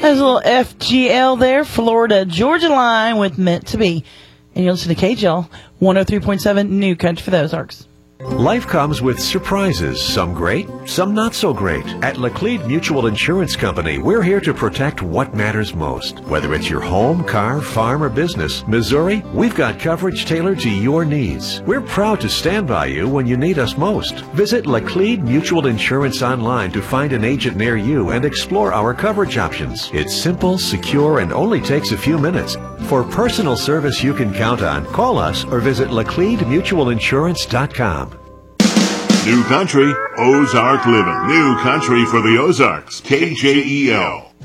There's a little FGL there, Florida Georgia line with Meant to Be. And you'll listen to KGL 103.7 New Country for the Ozarks. Life comes with surprises, some great, some not so great. At Laclede Mutual Insurance Company, we're here to protect what matters most. Whether it's your home, car, farm, or business, Missouri, we've got coverage tailored to your needs. We're proud to stand by you when you need us most. Visit Laclede Mutual Insurance online to find an agent near you and explore our coverage options. It's simple, secure, and only takes a few minutes. For personal service you can count on, call us or visit LacledeMutualInsurance.com. New country, Ozark living. New country for the Ozarks. KJEL.